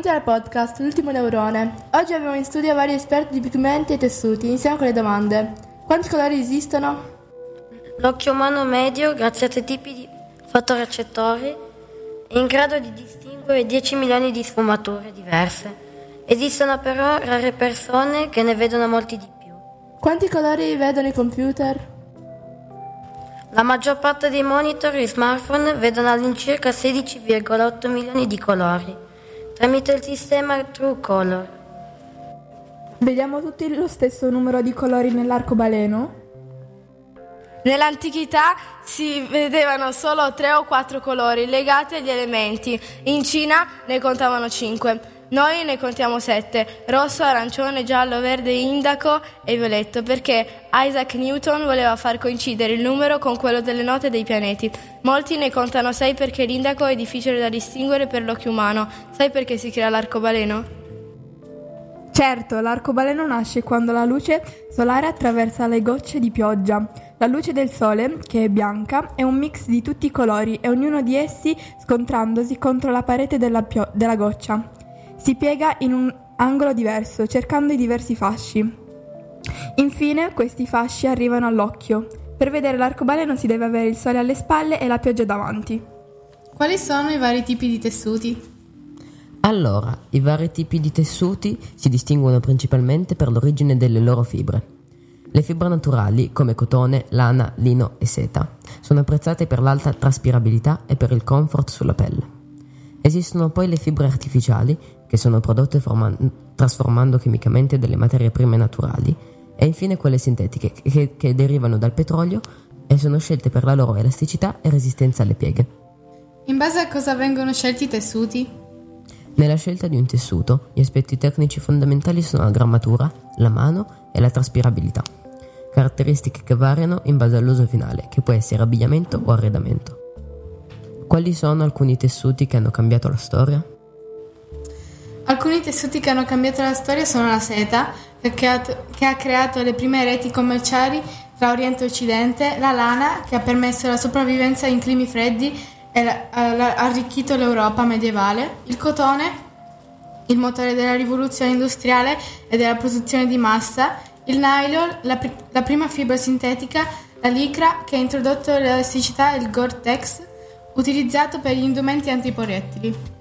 Benvenuti al podcast L'ultimo neurone. Oggi abbiamo in studio vari esperti di pigmenti e tessuti. Iniziamo con le domande. Quanti colori esistono? L'occhio umano medio, grazie a 3 tipi di fotorecettori, è in grado di distinguere 10 milioni di sfumature diverse. Esistono però rare persone che ne vedono molti di più. Quanti colori vedono i computer? La maggior parte dei monitor e smartphone vedono all'incirca 16,8 milioni di colori, tramite il sistema TrueColor. Vediamo tutti lo stesso numero di colori nell'arcobaleno? Nell'antichità si vedevano solo 3 o 4 colori legati agli elementi. In Cina ne contavano 5. Noi ne contiamo 7: rosso, arancione, giallo, verde, indaco e violetto, perché Isaac Newton voleva far coincidere il numero con quello delle note dei pianeti. Molti ne contano 6 perché l'indaco è difficile da distinguere per l'occhio umano. Sai perché si crea l'arcobaleno? Certo, l'arcobaleno nasce quando la luce solare attraversa le gocce di pioggia. La luce del sole, che è bianca, è un mix di tutti i colori e ognuno di essi, scontrandosi contro la parete della goccia, si piega in un angolo diverso, cercando i diversi fasci. Infine, questi fasci arrivano all'occhio. Per vedere l'arcobaleno si deve avere il sole alle spalle e la pioggia davanti. Quali sono i vari tipi di tessuti? Allora, i vari tipi di tessuti si distinguono principalmente per l'origine delle loro fibre. Le fibre naturali, come cotone, lana, lino e seta, sono apprezzate per l'alta traspirabilità e per il comfort sulla pelle. Esistono poi le fibre artificiali, che sono prodotte trasformando chimicamente delle materie prime naturali, e infine quelle sintetiche, che derivano dal petrolio e sono scelte per la loro elasticità e resistenza alle pieghe. In base a cosa vengono scelti i tessuti? Nella scelta di un tessuto, gli aspetti tecnici fondamentali sono la grammatura, la mano e la traspirabilità, caratteristiche che variano in base all'uso finale, che può essere abbigliamento o arredamento. Quali sono alcuni tessuti che hanno cambiato la storia? Alcuni tessuti che hanno cambiato la storia sono la seta, che ha creato le prime reti commerciali tra Oriente e Occidente, la lana, che ha permesso la sopravvivenza in climi freddi e ha arricchito l'Europa medievale, il cotone, il motore della rivoluzione industriale e della produzione di massa, il nylon, la prima fibra sintetica, la licra, che ha introdotto l'elasticità, e il Gore-Tex, utilizzato per gli indumenti antiproiettili.